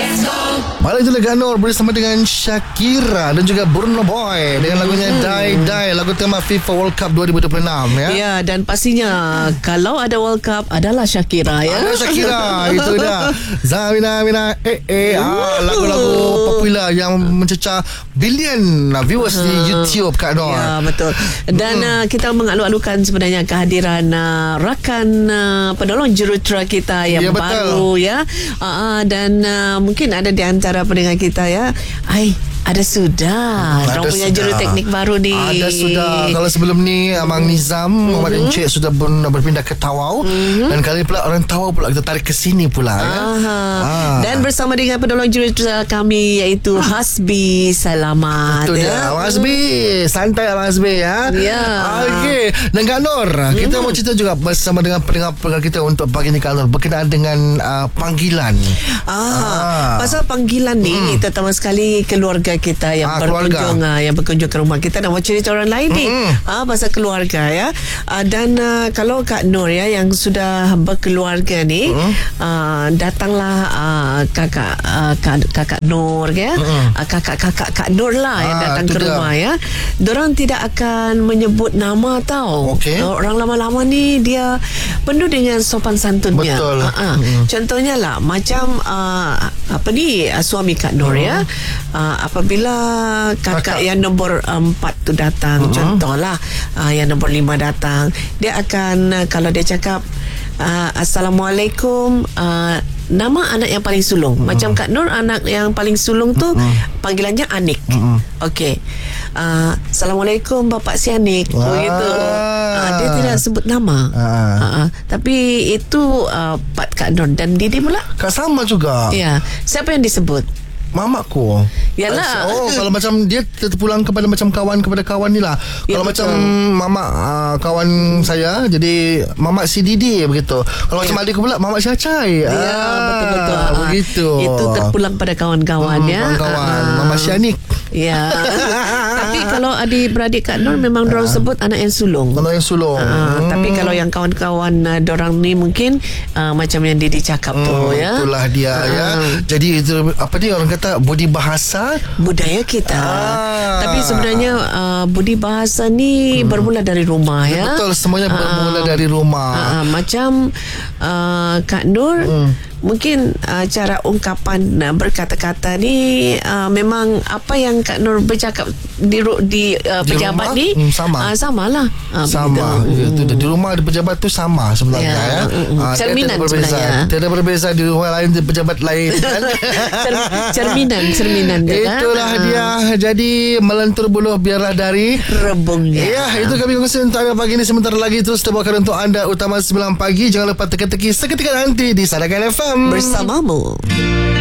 Malam itu Lega Nur bersama dengan Shakira dan juga Burna Boy dengan lagunya Die Die, lagu tema FIFA World Cup 2026 ya. Ya, dan pastinya kalau ada World Cup adalah Shakira ya. Ada Shakira itu dia. Zamina Mina lagu-lagu popular yang mencecah bilion viewers di YouTube Kak Nur. Ya, betul. Dan kita mengalu-alukan sebenarnya kehadiran rakan penolong jurutera kita yang baru ya. Dan mungkin ada di antara pendengar kita ya. Ada sudah. Orang punya juru teknik baru ni. Ada sudah. Kalau sebelum ni Abang Nizam Muhammad Encik sudah berpindah ke Tawau. Dan kali pula orang Tawau pula kita tarik ke sini pula ya. Dan bersama dengan penolong jurutera kami iaitu Hasbi. Selamat. Betul ya. Abang Hasbi, santai Abang Hasbi ya. Okey. Dan Kak Nur, kita mau cerita juga bersama dengan pendengar-pendengar kita untuk pagi ni Kak Nur berkenaan dengan panggilan. Pasal panggilan ni terutama sekali keluarga kita yang berkunjung ke rumah kita, nak mau cerita orang lain ni pasal keluarga ya. Dan kalau Kak Nur ya yang sudah berkeluarga ni, datanglah kakak Nur ya, kakak Kak Nur lah yang datang ke rumah ya. Diorang tidak akan menyebut nama tau. Orang lama-lama ni dia penuh dengan sopan santunnya. Betul. Contohnya lah macam suami Kak Nur ya, apabila kakak yang nombor 4 tu datang, contohlah yang nombor 5 datang, dia akan kalau dia cakap Assalamualaikum, nama anak yang paling sulung. Macam Kak Nur, anak yang paling sulung tu panggilannya Anik. Okey. Assalamualaikum Bapak si Anik. Begitu. Dia tidak sebut nama. Tapi itu Pak Kak Nur. Dan Didi pula Kak sama juga. Ya. Siapa yang disebut? Mamaku. Yalah. Kalau macam dia terpulang kepada macam kepada kawan ni lah. Kalau macam mama kawan saya, jadi mama si Didi begitu. Kalau macam adik pula mama si Acai. Betul-betul. Begitu. Itu terpulang pada kawan-kawan ya. Kawan-kawan. Mama si Anik. Ya. Tapi kalau adik-beradik Kak Nur memang dorang sebut anak yang sulung. Anak yang sulung. Tapi kalau yang kawan-kawan dorang ni mungkin macam yang Didi cakap tu ya. Itulah dia ya. Jadi itu apa dia orang kata budi bahasa budaya kita. Tapi sebenarnya budi bahasa ni bermula dari rumah ya. Betul, semuanya bermula dari rumah. Macam Kak Nur mungkin cara ungkapan berkata-kata ni memang apa yang Kak Nur bercakap di pejabat ni samalah. Sama. Di rumah di pejabat tu sama sebenarnya ya. Cerminan sebenarnya. Tidak berbeza di rumah lain, di pejabat lain kan. cerminan itulah dia. Jadi melentur buluh biarlah dari rebungnya. Ya, itu kami kongsi untuk anda pagi ini. Sebentar lagi terus terbawakan untuk anda Utama 9 pagi. Jangan lupa teka-teki seketika nanti di Sarakan FM bersamamu.